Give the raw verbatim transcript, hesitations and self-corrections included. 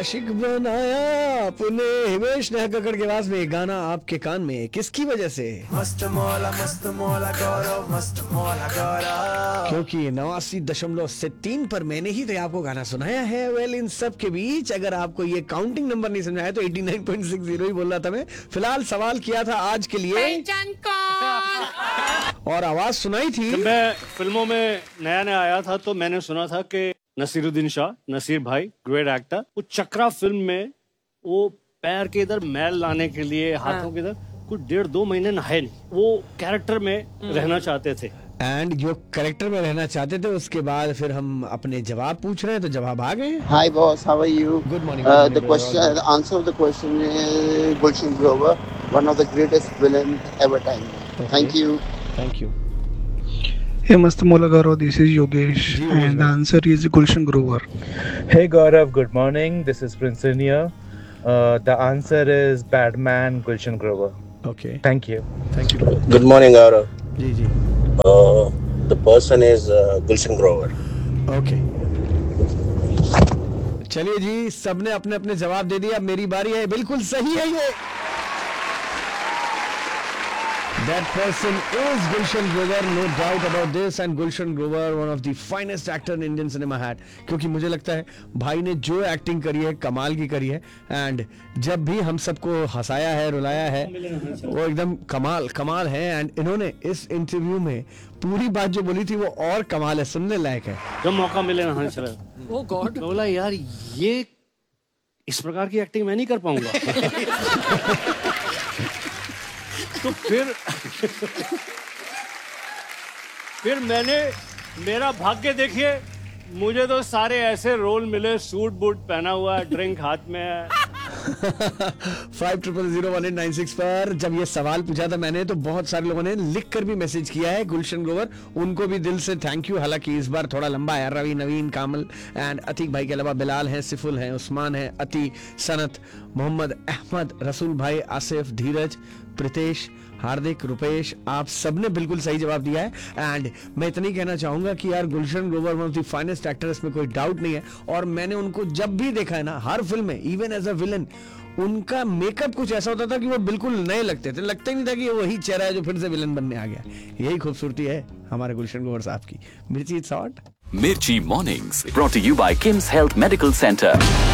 आशिक बनाया आपने। हिमेश कक्कड़ के आवाज में गाना आपके कान में, किसकी वजह से? मस्त मौला मस्त मौला गौरव मस्त मौला गौरव। क्योंकि नवासी दशमलव से तीन पर मैंने ही तो आपको गाना सुनाया है। वेल इन सब के बीच अगर आपको ये काउंटिंग नंबर नहीं समझ आया तो नवासी पॉइंट सिक्स जीरो ही बोल रहा था मैं। फिलहाल सवाल किया था आज के लिए और आवाज सुनाई थी। जब मैं फिल्मों में नया नया आया था तो मैंने सुना था कि नसीरुद्दीन शाह, नसीर भाई, ग्रेट एक्टर, वो चक्रा फिल्म में वो पैर के इधर मैल लाने के लिए हाथों के इधर कुछ डेढ़ दो महीने नहाए नहीं, वो कैरेक्टर में रहना चाहते थे। एंड जो कैरेक्टर में रहना चाहते थे उसके बाद फिर हम अपने जवाब पूछ रहे हैं तो जवाब आ गए। Hi boss, how are you? Good morning. Uh, the question, the answer of the question is Gulshan Grover, one of the greatest villain ever time. Okay. Thank you. Thank you. Hey Mast Mola Gaurav, this is Yogesh and the answer is Gulshan Grover. Hey Gaurav, good morning. This is Prince Inia. Uh, the answer is Batman Gulshan Grover. Okay. Thank you. Thank you. Good morning, Gaurav. Ji ji. Uh, the person is uh, Gulshan Grover. Okay. चलिए जी, सबने अपने अपने जवाब दे दिया। अब मेरी बारी है। बिल्कुल सही है ये। That person is Gulshan Grover, no doubt about this. And Gulshan Grover, one of the finest actor in Indian cinema had. क्योंकि मुझे लगता है भाई ने जो एक्टिंग करी है कमाल की करी है। एंड जब भी हम सबको हंसाया है, रुलाया है, वो एकदम कमाल कमाल है। एंड इन्होंने इस इंटरव्यू में पूरी बात जो बोली थी वो और कमाल है, सुनने लायक है। जब मौका मिले ना चला, ओ गॉड, बोला यार ये इस प्रकार की एक्टिंग मैं नहीं कर पाऊंगा। तो फिर फिर मैंने मेरा भाग्य देखिए, मुझे तो सारे ऐसे रोल मिले, सूट बूट पहना हुआ है, ड्रिंक हाथ में है। Five triple zero one eight nine six पर जब ये सवाल पूछा था मैंने तो बहुत सारे लोगों ने लिख कर भी मैसेज किया है। गुलशन ग्रोवर, उनको भी दिल से थैंक यू। हालांकि इस बार थोड़ा लंबा है। रवि, नवीन, कामल एंड अतीक भाई के अलावा बिलाल हैं, सिफुल हैं, उस्मान है, अति, सनत, मोहम्मद अहमद, रसूल भाई, आसिफ, धीरज, प्रितेश, हार्दिक, रुपेश, आप सबने बिल्कुल सही जवाब दिया है। एंड मैं इतना ही कहना चाहूंगा कि यार Gulshan Grover one of the finest actor, इसमें कोई डाउट नहीं है। और मैंने उनको जब भी देखा है ना, हर फिल्म में, इवन एज अ विलन, उनका मेकअप कुछ ऐसा होता था कि वो बिल्कुल नए लगते थे। लगता ही नहीं था कि ये वही चेहरा है जो फिर से विलन बनने आ गया। यही खूबसूरती है हमारे गुलशन ग्रोवर साहब की। मिर्ची it's hot. Mirchi Mornings, brought to you by Kim's Health Medical Center.